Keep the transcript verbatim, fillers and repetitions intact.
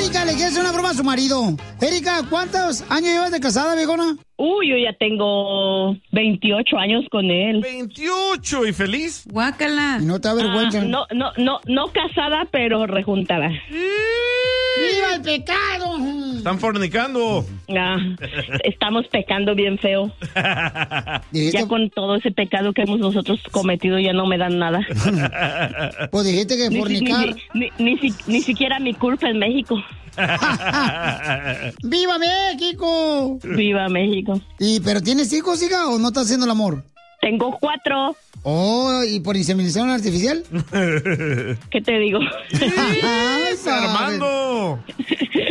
Erika le quiere hacer una broma a su marido. Erika, ¿cuántos años llevas de casada, viejona? Uy, yo ya tengo veintiocho años con él. veintiocho, ¿y feliz? Guácala. ¿Y no te avergüenza? Ah, no, no, no, no casada, pero rejuntada. ¡Viva el pecado! Están fornicando. Ah, estamos pecando bien feo. Ya con todo ese pecado que hemos nosotros cometido ya no me dan nada. Pues dijiste que Ni, fornicar. ni, ni, ni, ni, ni siquiera mi culpa en México. ¡Viva México! ¡Viva México! ¿Y pero tienes hijos, hija, o no estás haciendo el amor? Tengo cuatro. Oh, ¿y por inseminación artificial? ¿Qué te digo? Armando.